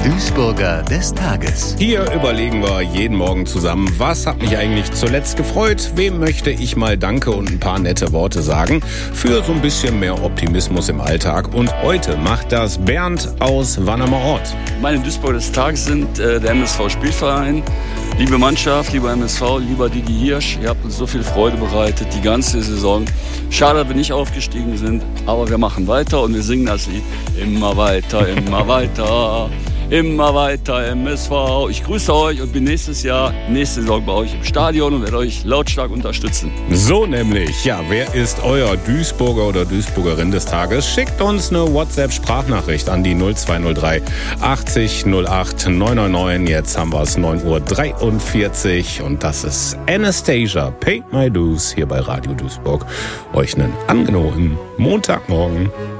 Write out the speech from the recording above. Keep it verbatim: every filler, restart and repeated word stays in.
Duisburger des Tages. Hier überlegen wir jeden Morgen zusammen, was hat mich eigentlich zuletzt gefreut, wem möchte ich mal Danke und ein paar nette Worte sagen für so ein bisschen mehr Optimismus im Alltag. Und heute macht das Bernd aus Wannermer Ort. Meine Duisburger des Tages sind äh, der M S V-Spielverein. Liebe Mannschaft, lieber M S V, lieber Digi Hirsch, ihr habt uns so viel Freude bereitet, die ganze Saison. Schade, dass wir nicht aufgestiegen sind, aber wir machen weiter und wir singen das Lied. Immer weiter, immer weiter, immer weiter M S V. Ich grüße euch und bin nächstes Jahr, nächste Saison bei euch im Stadion und werde euch lautstark unterstützen. So nämlich, ja, wer ist euer Duisburger oder Duisburgerin des Tages? Schickt uns eine WhatsApp-Sprachnachricht an die null zwei null drei achtzig null acht neun neun neun. Jetzt haben wir es neun Uhr dreiundvierzig und das ist Anastasia, Pay My Dues hier bei Radio Duisburg. Euch einen angenehmen Montagmorgen.